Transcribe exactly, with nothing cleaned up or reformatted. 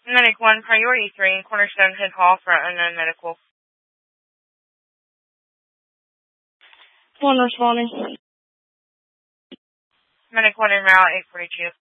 Medic one, Priority three, Cornerstone Hood Hall for unknown medical. One responding. Medic one in route, eight forty-two.